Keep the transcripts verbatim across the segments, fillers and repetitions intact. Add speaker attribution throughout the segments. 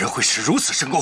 Speaker 1: 会使如此神功。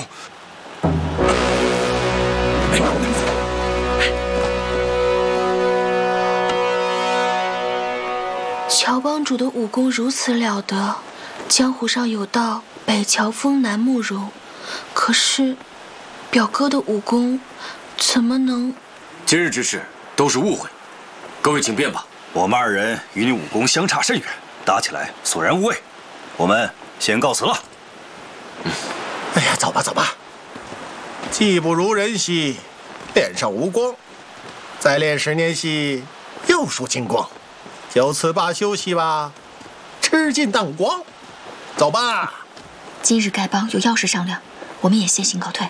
Speaker 2: 乔帮主的武功如此了得，江湖上有道北乔峰南慕容，可是表哥的武功怎么能？
Speaker 3: 今日之事都是误会，各位请便吧。
Speaker 1: 我们二人与你武功相差甚远，打起来索然无味。我们先告辞了。
Speaker 4: 嗯，哎呀，走吧走吧。技不如人兮，练上武功，再练十年兮，又输金光。就此罢休息吧，吃尽淡光。走吧。
Speaker 5: 今日丐帮有要事商量，我们也先行告退。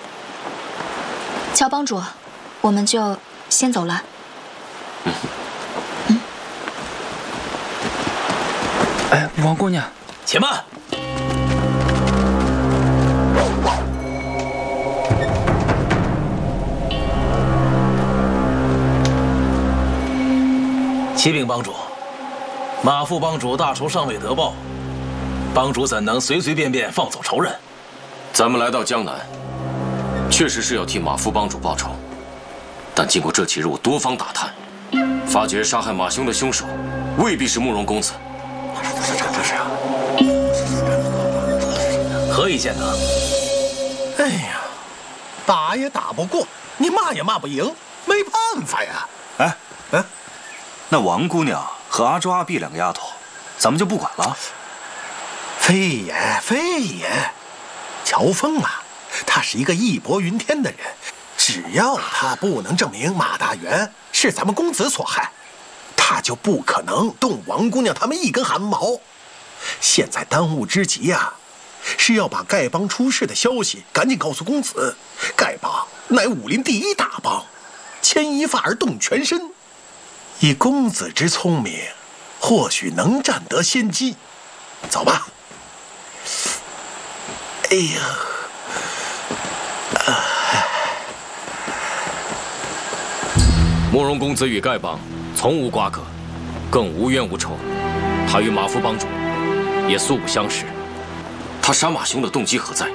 Speaker 5: 乔帮主，我们就先走了。
Speaker 3: 嗯。
Speaker 5: 嗯。
Speaker 6: 哎，王姑娘，
Speaker 3: 且慢。
Speaker 7: 启禀帮主，马副帮主大仇尚未得报，帮主怎能随随便便放走仇人？
Speaker 3: 咱们来到江南，确实是要替马副帮主报仇，但经过这几日我多方打探，发觉杀害马兄的凶手未必是慕容公子。
Speaker 4: 这这这是啊！
Speaker 7: 何以见得？
Speaker 4: 哎呀，打也打不过，你骂也骂不赢，没办法呀。
Speaker 1: 哎，哎。那王姑娘和阿周、阿碧两个丫头，咱们就不管了。
Speaker 4: 非也非也，乔峰啊，他是一个义薄云天的人，只要他不能证明马大元是咱们公子所害，他就不可能动王姑娘他们一根汗毛。现在当务之急啊，是要把丐帮出事的消息赶紧告诉公子。丐帮乃武林第一大帮，牵一发而动全身。以公子之聪明，或许能占得先机。走吧。哎呀，啊、
Speaker 3: 慕容公子与丐帮从无瓜葛，更无冤无仇。他与马副帮主也素不相识，他杀马兄的动机何在？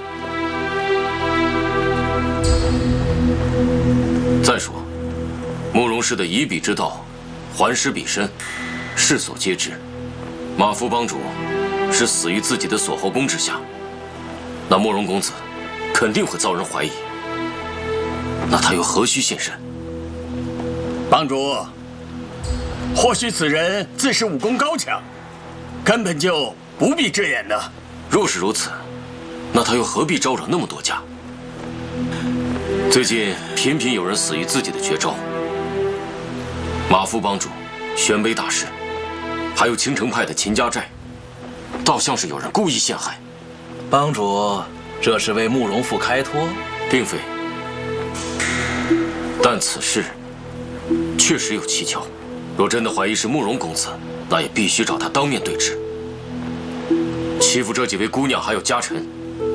Speaker 3: 再说，慕容氏的以彼之道还施彼身，世所皆知。马副帮主是死于自己的锁喉功之下，那慕容公子肯定会遭人怀疑。那他又何须现身？
Speaker 8: 帮主，或许此人自恃武功高强，根本就不必遮掩的。
Speaker 3: 若是如此，那他又何必招惹那么多家？最近频频有人死于自己的绝招。马副帮主、玄北大师，还有青城派的秦家寨，倒像是有人故意陷害。
Speaker 7: 帮主，这是为慕容复开脱？
Speaker 3: 并非，但此事确实有蹊跷。若真的怀疑是慕容公子，那也必须找他当面对质。欺负这几位姑娘还有家臣，